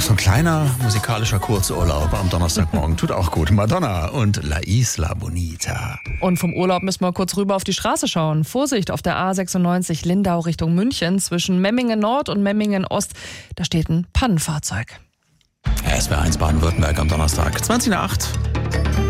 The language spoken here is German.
So ein kleiner musikalischer Kurzurlaub am Donnerstagmorgen tut auch gut. Madonna und La Isla Bonita. Und vom Urlaub müssen wir kurz rüber auf die Straße schauen. Vorsicht auf der A96 Lindau Richtung München zwischen Memmingen Nord und Memmingen Ost. Da steht ein Pannenfahrzeug. SWR1 Baden-Württemberg am Donnerstag, 20 nach 8.